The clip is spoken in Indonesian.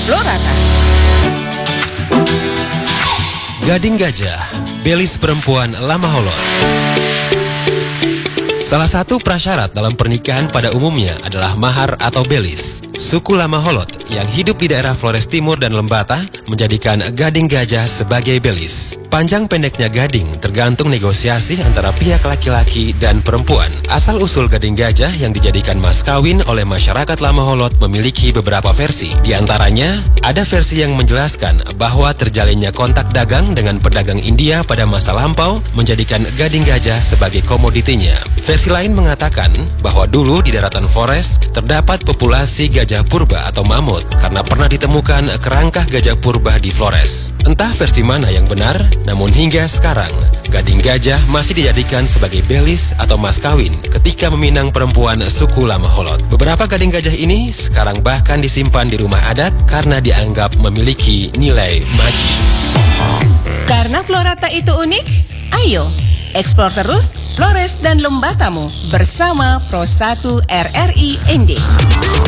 Florata. Gading gajah, belis perempuan lama holot. Salah satu prasyarat dalam pernikahan pada umumnya adalah mahar atau belis. Suku Lama Holot yang hidup di daerah Flores Timur dan Lembata menjadikan gading gajah sebagai belis. Panjang pendeknya gading tergantung negosiasi antara pihak laki-laki dan perempuan. Asal-usul gading gajah yang dijadikan mas kawin oleh masyarakat Lama Holot memiliki beberapa versi. Di antaranya, ada versi yang menjelaskan bahwa terjalinnya kontak dagang dengan pedagang India pada masa lampau menjadikan gading gajah sebagai komoditinya. Versi lain mengatakan bahwa dulu di daratan Flores terdapat populasi gajah purba atau mamut karena pernah ditemukan kerangkah gajah purba di Flores. Entah versi mana yang benar, namun hingga sekarang gading gajah masih dijadikan sebagai belis atau mas kawin ketika meminang perempuan suku Lama Holot. Beberapa gading gajah ini sekarang bahkan disimpan di rumah adat karena dianggap memiliki nilai magis. Karena Florata itu unik, ayo eksplor terus Flores dan Lembatamu bersama Pro 1 RRI ND.